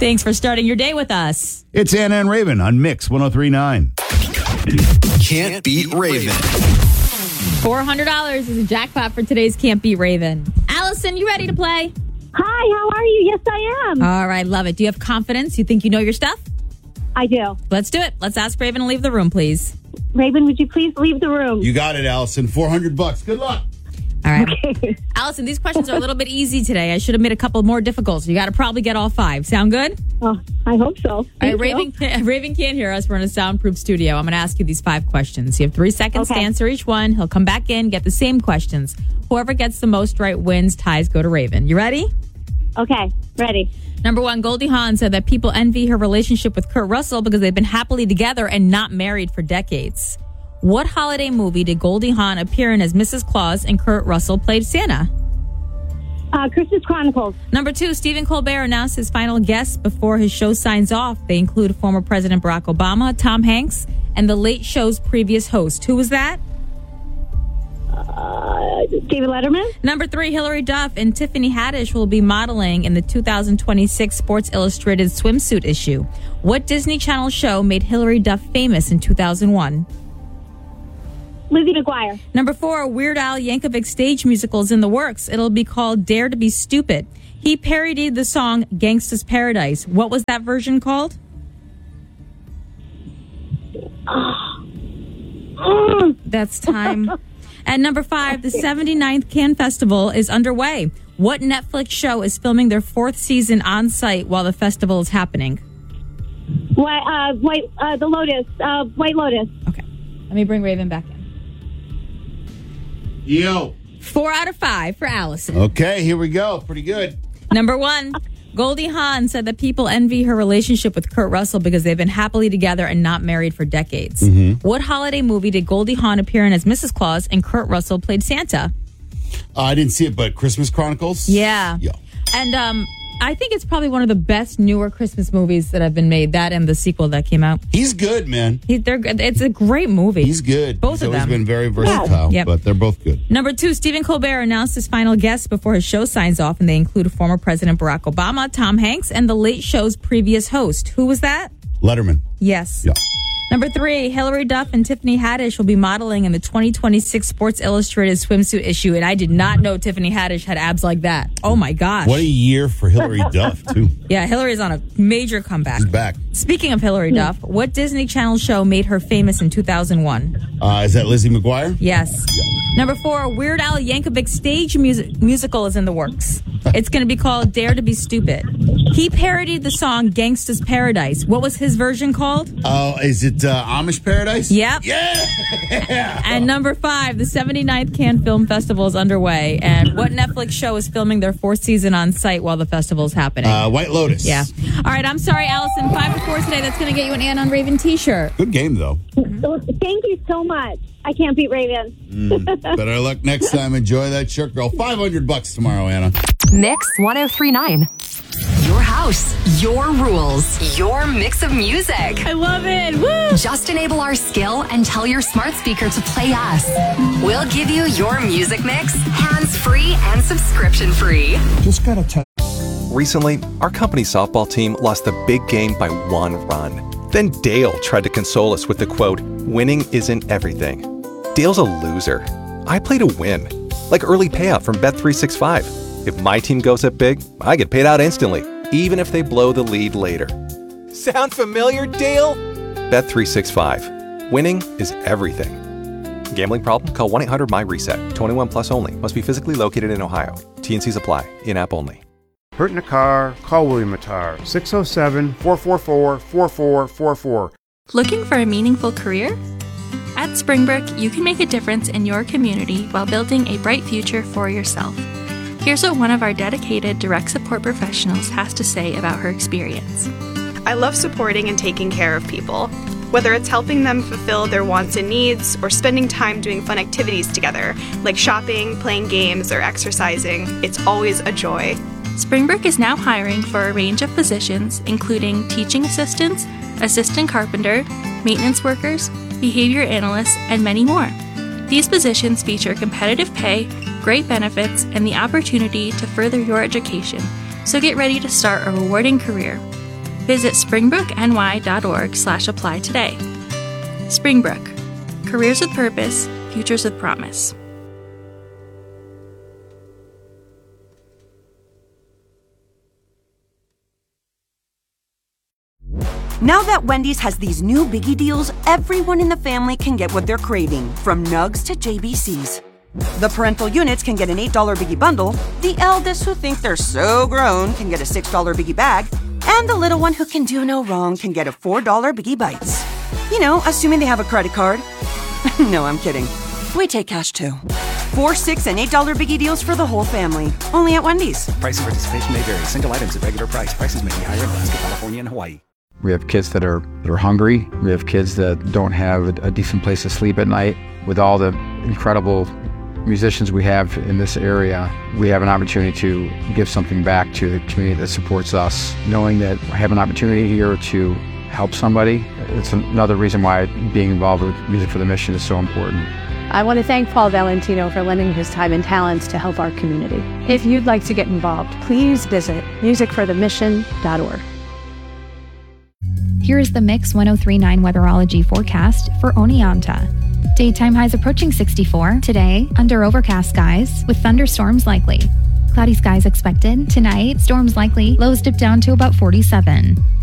Thanks for starting your day with us. It's Anna and Raven on Mix 103.9. Can't beat Raven. $400 is a jackpot for today's Can't Beat Raven. Allison, you ready to play? Hi, how are you? Yes, I am. All right, love it. Do you have confidence? You think you know your stuff? I do. Let's do it. Let's ask Raven to leave the room, please. Raven, would you please leave the room? You got it, Allison. $400. Good luck. All right. Okay. Allison, these questions are a little bit easy today. I should have made a couple more difficult, so you got to probably get all 5. Sound good? Oh, I hope so. All right, Raven can't hear us. We're in a soundproof studio. I'm going to ask you these 5 questions. You have 3 seconds to answer each one. He'll come back in, get the same questions. Whoever gets the most right wins. Ties go to Raven. You ready? Okay, ready. Number 1, Goldie Hawn said that people envy her relationship with Kurt Russell because they've been happily together and not married for decades. What holiday movie did Goldie Hawn appear in as Mrs. Claus and Kurt Russell played Santa? Christmas Chronicles. Number 2, Stephen Colbert announced his final guests before his show signs off. They include former President Barack Obama, Tom Hanks, and The Late Show's previous host. Who was that? David Letterman. Number 3, Hilary Duff and Tiffany Haddish will be modeling in the 2026 Sports Illustrated swimsuit issue. What Disney Channel show made Hilary Duff famous in 2001? Lizzie McGuire. Number 4, Weird Al Yankovic's stage musical is in the works. It'll be called Dare to be Stupid. He parodied the song Gangsta's Paradise. What was that version called? That's time. And number 5, the 79th Cannes Festival is underway. What Netflix show is filming their 4th season on site while the festival is happening? White Lotus. Okay. Let me bring Raven back in. Yo. 4 out of 5 for Allison. Okay, here we go. Pretty good. Number 1, Goldie Hawn said that people envy her relationship with Kurt Russell because they've been happily together and not married for decades. What holiday movie did Goldie Hawn appear in as Mrs. Claus and Kurt Russell played Santa? I didn't see it, but Christmas Chronicles? Yeah. And I think it's probably one of the best newer Christmas movies that have been made. That and the sequel that came out. He's good, man. It's a great movie. He's good. Both of them. He's always been very versatile, but they're both good. Number 2, Stephen Colbert announced his final guests before his show signs off, and they include former President Barack Obama, Tom Hanks, and The Late Show's previous host. Who was that? Letterman. Yes. Yeah. Number 3, Hilary Duff and Tiffany Haddish will be modeling in the 2026 Sports Illustrated swimsuit issue, and I did not know Tiffany Haddish had abs like that. Oh, my gosh. What a year for Hilary Duff, too. Yeah, Hillary's on a major comeback. She's back. Speaking of Hilary Duff, what Disney Channel show made her famous in 2001? Is that Lizzie McGuire? Yes. Number 4, Weird Al Yankovic's stage musical is in the works. It's going to be called Dare to be Stupid. He parodied the song Gangsta's Paradise. What was his version called? Oh, is it Amish Paradise? Yep. Yeah! And number 5, the 79th Cannes Film Festival is underway. And what Netflix show is filming their 4th season on site while the festival is happening? White Lotus. Yeah. All right, I'm sorry, Allison. 5 to 4 today. That's going to get you an Ann on Raven t-shirt. Good game, though. Thank you so much. I can't beat Raven. Better luck next time. Enjoy that shirt, girl. $500 tomorrow, Anna. Mix 103.9. Your house, your rules, your mix of music. I love it. Woo! Just enable our skill and tell your smart speaker to play us. We'll give you your music mix, hands-free and subscription-free. Just gotta tell. Recently, our company softball team lost the big game by 1 run. Then Dale tried to console us with the quote, "Winning isn't everything." Dale's a loser. I play to win. Like early payout from Bet365. If my team goes up big, I get paid out instantly, even if they blow the lead later. Sound familiar, Dale? Bet365. Winning is everything. Gambling problem? Call 1-800-MY-RESET. 21 plus only. Must be physically located in Ohio. T&Cs apply. In-app only. Hurt in a car? Call William Attar. 607-444-4444. Looking for a meaningful career? At Springbrook, you can make a difference in your community while building a bright future for yourself. Here's what one of our dedicated direct support professionals has to say about her experience. I love supporting and taking care of people. Whether it's helping them fulfill their wants and needs or spending time doing fun activities together, like shopping, playing games, or exercising, it's always a joy. Springbrook is now hiring for a range of positions, including teaching assistants, assistant carpenter, maintenance workers, behavior analysts, and many more. These positions feature competitive pay, great benefits, and the opportunity to further your education, so get ready to start a rewarding career. Visit springbrookny.org/apply today. Springbrook. Careers with purpose, futures with promise. Now that Wendy's has these new biggie deals, everyone in the family can get what they're craving, from nugs to JBCs. The parental units can get an $8 biggie bundle, the eldest who think they're so grown can get a $6 biggie bag, and the little one who can do no wrong can get a $4 biggie bites. You know, assuming they have a credit card. No, I'm kidding. We take cash too. $4, $6, and $8 biggie deals for the whole family. Only at Wendy's. Price and participation may vary. Single items at regular price. Prices may be higher in Alaska, California, and Hawaii. We have kids that are hungry. We have kids that don't have a decent place to sleep at night. With all the incredible musicians we have in this area, we have an opportunity to give something back to the community that supports us. Knowing that I have an opportunity here to help somebody, it's another reason why being involved with Music for the Mission is so important. I want to thank Paul Valentino for lending his time and talents to help our community. If you'd like to get involved, please visit musicforthemission.org. Here is the Mix 1039 weatherology forecast for Oneonta. Daytime highs approaching 64. Today, under overcast skies with thunderstorms likely. Cloudy skies expected. Tonight, storms likely. Lows dip down to about 47.